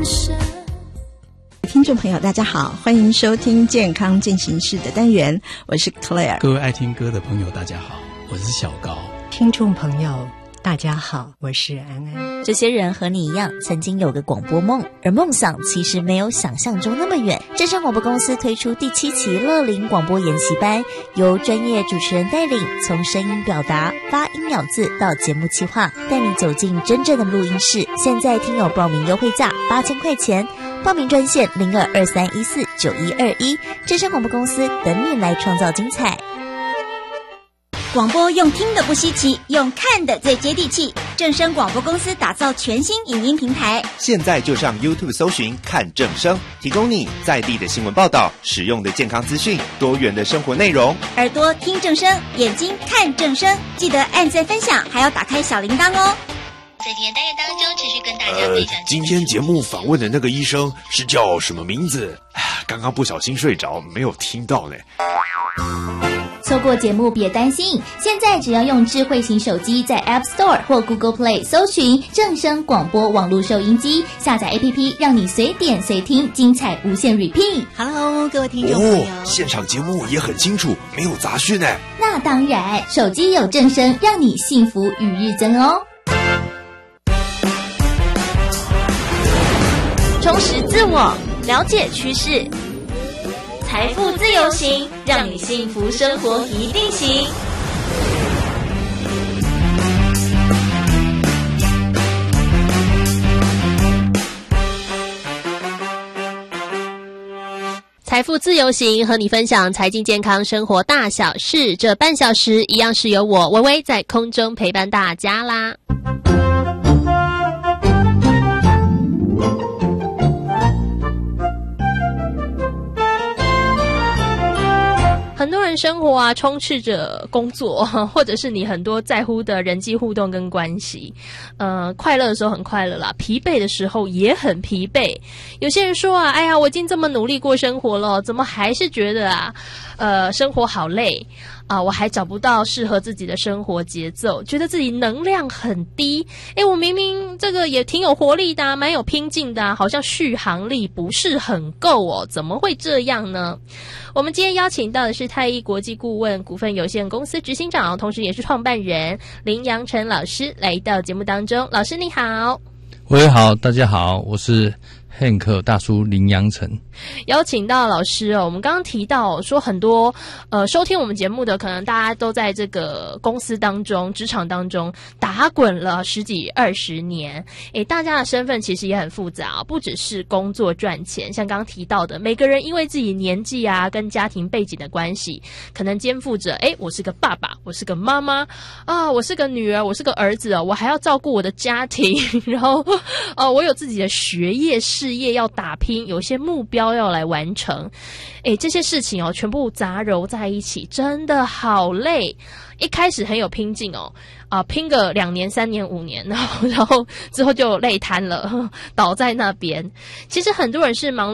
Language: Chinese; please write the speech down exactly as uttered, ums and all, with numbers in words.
生。 听众朋友大家好，欢迎收听健康进行式的单元，我是 Claire。 各位爱听歌的朋友大家好，我是小高。 听众朋友大家好，我是安安。 这些人和你一样曾经有个广播梦，而梦想其实没有想象中那么远。正声广播公司推出第七期乐龄广播研习班，由专业主持人带领，从声音表达、发音咬字到节目企划，带你走进真正的录音室。现在听友报名优惠价八千块钱，报名专线零二二三一四九一二一。正声广播公司等你来创造精彩。 广播用听的不稀奇，用看的最接地气。正声广播公司打造全新影音平台， 现在就上 YouTube 搜寻看正声，提供你在地的新闻报道、实用的健康资讯、多元的生活内容。 耳朵听正声，眼睛看正声，记得按赞分享，还要打开小铃铛哦。 在今天单元当中，持续跟大家分享、 呃。今天节目访问的那个医生是叫什么名字？刚刚不小心睡着，没有听到呢。 错过节目别担心，现在只要用智慧型手机在 App Store 或 Google Play 搜寻正声广播网络收音机，下载 A P P 让你随点随听，精彩无限 repeat。 Hello 各位听众朋友、 哦、现场节目也很清楚，没有杂讯耶。 那当然，手机有正声，让你幸福与日增哦。 充实自我，了解趋势，财富自由行，让你幸福生活一定行。财富自由行，和你分享财经健康生活大小事。这半小时一样是由我微微在空中陪伴大家啦。很多人生活啊充斥着工作，或者是你很多在乎的人际互动跟关系。呃，快乐的时候很快乐啦，疲惫的时候也很疲惫。有些人说啊，哎呀，我已经这么努力过生活了，怎么还是觉得啊，呃，生活好累啊，我还找不到适合自己的生活节奏，觉得自己能量很低。诶，我明明这个也挺有活力的啊，蛮有拼劲的啊，好像续航力不是很够哦，怎么会这样呢？我们今天邀请到的是太一国际顾问股份有限公司执行长，同时也是创办人林扬成老师来到节目当中。老师你好。 喂，好，大家好，我是汉克大叔林扬成。 邀请到老师哦，我们刚刚提到说很多呃收听我们节目的，可能大家都在这个公司当中、职场当中打滚了十几二十年。诶，大家的身份其实也很复杂，不只是工作赚钱，像刚刚提到的，每个人因为自己年纪啊跟家庭背景的关系，可能肩负着诶，我是个爸爸，我是个妈妈啊，我是个女儿，我是个儿子哦，我还要照顾我的家庭，然后哦，我有自己的学业事业要打拼，有些目标要来完成。诶，这些事情哦全部杂糅在一起，真的好累。一开始很有拼劲哦，啊、呃，拼个两年三年五年，然后然后之后就累瘫了，倒在那边。其实很多人是忙